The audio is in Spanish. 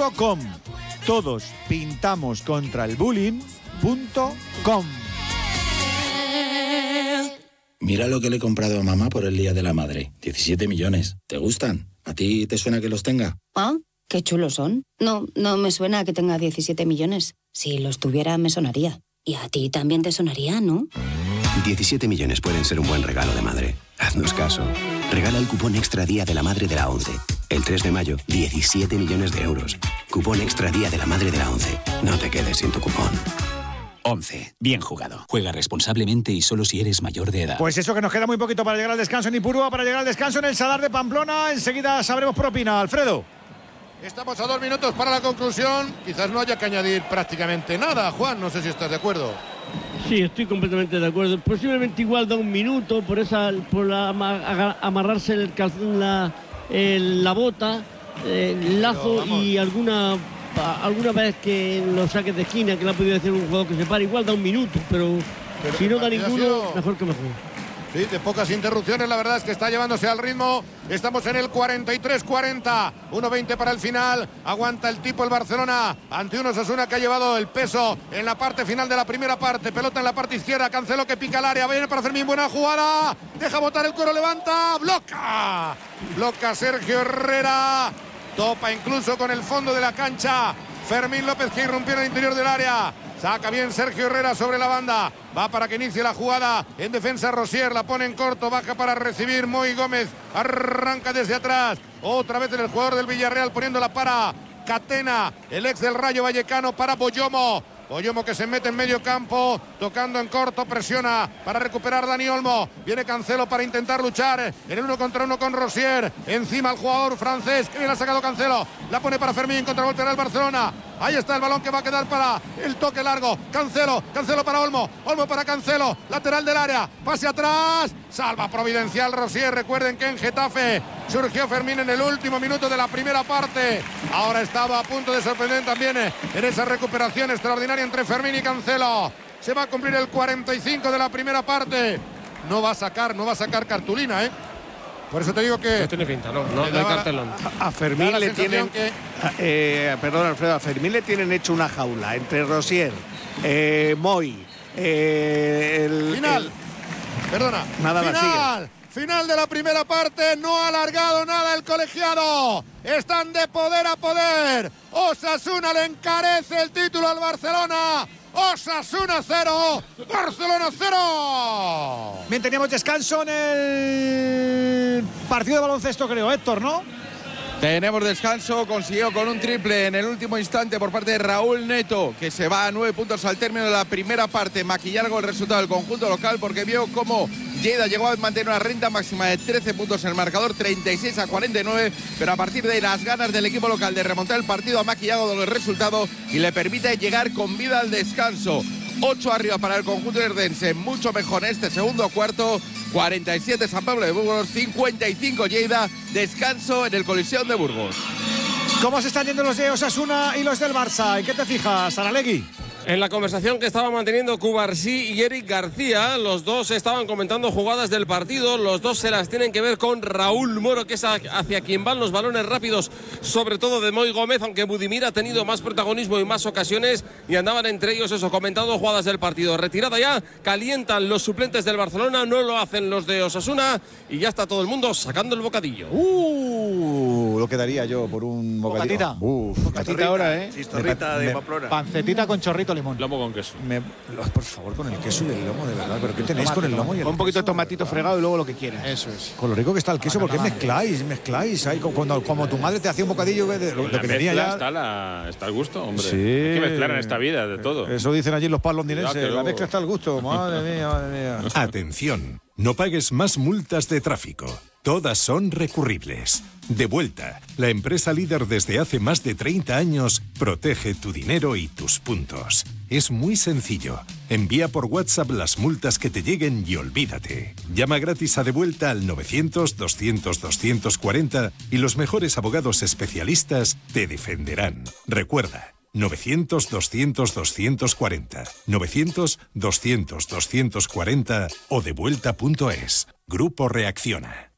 bullying.com. Todos pintamos contra el bullying.com. Mira lo que le he comprado a mamá por el Día de la Madre. 17 millones. ¿Te gustan? ¿A ti te suena que los tenga? Ah, qué chulos son. No me suena que tenga 17 millones. Si los tuviera, me sonaría. Y a ti también te sonaría, ¿no? 17 millones pueden ser un buen regalo de madre. Haznos caso. Regala el cupón Extra Día de la Madre de la ONCE. El 3 de mayo, 17 millones de euros. Cupón Extra Día de la Madre de la ONCE. No te quedes sin tu cupón. 11. Bien jugado. Juega responsablemente y solo si eres mayor de edad. Pues eso, que nos queda muy poquito para llegar al descanso en Ipurúa, para llegar al descanso en el Sadar de Pamplona. Enseguida sabremos por opina. Alfredo. Estamos a 2 minutos para la conclusión. Quizás no haya que añadir prácticamente nada. Juan, no sé si estás de acuerdo. Sí, estoy completamente de acuerdo. Posiblemente igual da un minuto por amarrarse el calzón, la bota, el lazo y alguna vez que en los saques de esquina que le ha podido decir un jugador que se para, igual da un minuto, pero si no da ninguno, mejor que mejor. Sí, de pocas interrupciones, la verdad es que está llevándose al ritmo. Estamos en el 43-40, 1:20 para el final. Aguanta el tipo el Barcelona ante un Osasuna que ha llevado el peso en la parte final de la primera parte. Pelota en la parte izquierda, Cancelo que pica el área, viene para Fermín, buena jugada. Deja botar el coro, levanta, bloca Sergio Herrera. Topa incluso con el fondo de la cancha Fermín López, que irrumpió en el interior del área. Saca bien Sergio Herrera sobre la banda. Va para que inicie la jugada. En defensa Rosier, la pone en corto. Baja para recibir Moy Gómez. Arranca desde atrás. Otra vez el jugador del Villarreal poniéndola para Catena. El ex del Rayo Vallecano para Boyomo. Boyomo que se mete en medio campo, tocando en corto, presiona para recuperar Dani Olmo. Viene Cancelo para intentar luchar en el 1 contra 1 con Rosier. Encima el jugador francés, que bien ha sacado Cancelo. La pone para Fermín, contravolterá el Barcelona. Ahí está el balón que va a quedar para el toque largo. Cancelo para Olmo. Olmo para Cancelo, lateral del área. Pase atrás, salva providencial Rosier. Recuerden que en Getafe surgió Fermín en el último minuto de la primera parte. Ahora estaba a punto de sorprender también en esa recuperación extraordinaria entre Fermín y Cancelo. Se va a cumplir el 45 de la primera parte. No va a sacar cartulina, Por eso te digo que... No tiene pinta, no hay cartelón. A Fermín le tienen... perdón, Alfredo, a Fermín le tienen hecho una jaula entre Rosier, Moy... Final de la primera parte, no ha alargado nada el colegiado. Están de poder a poder. Osasuna le encarece el título al Barcelona. Osasuna 0, Barcelona 0. Bien, teníamos descanso en el partido de baloncesto, creo, Héctor, ¿no? Tenemos descanso, consiguió con un triple en el último instante por parte de Raúl Neto, que se va a 9 puntos al término de la primera parte. Maquillar algo el resultado del conjunto local, porque vio cómo Lleida llegó a mantener una renta máxima de 13 puntos en el marcador, 36-49, pero a partir de ahí las ganas del equipo local de remontar el partido ha maquillado el resultado y le permite llegar con vida al descanso. 8 arriba para el conjunto herdense, mucho mejor en este segundo cuarto. 47 San Pablo de Burgos, 55 Lleida, descanso en el Coliseum de Burgos. ¿Cómo se están yendo los de Osasuna y los del Barça? ¿En qué te fijas, Saralegui? En la conversación que estaban manteniendo Cubarsí y Eric García, los dos estaban comentando jugadas del partido, los dos se las tienen que ver con Raúl Moro, que es hacia quien van los balones rápidos, sobre todo de Moy Gómez, aunque Budimir ha tenido más protagonismo y más ocasiones, y andaban entre ellos eso, comentando jugadas del partido. Retirada ya, calientan los suplentes del Barcelona, no lo hacen los de Osasuna, y ya está todo el mundo sacando el bocadillo. Lo que daría yo por un bocadillo. Bocatita ahora, Chistorrita de Pamplona. Pancetita con chorrito limón. Lomo con queso. Por favor, con el queso y el lomo, de verdad. ¿Pero qué tenéis con el lomo y el un poquito de tomatito fregado y luego lo que quieras. Eso es. Con lo rico que está el queso, ¿por qué mezcláis? Ahí, como tu madre te hacía un bocadillo, lo que tenía ya... Está al gusto, hombre. Sí. Hay que mezclar en esta vida de todo. Eso dicen allí los palos londinenses. La mezcla está al gusto. Madre mía. Atención, no pagues más multas de tráfico. Todas son recurribles. De Vuelta, la empresa líder desde hace más de 30 años, protege tu dinero y tus puntos. Es muy sencillo. Envía por WhatsApp las multas que te lleguen y olvídate. Llama gratis a De Vuelta al 900-200-240 y los mejores abogados especialistas te defenderán. Recuerda, 900-200-240, 900-200-240 o devuelta.es. Grupo Reacciona.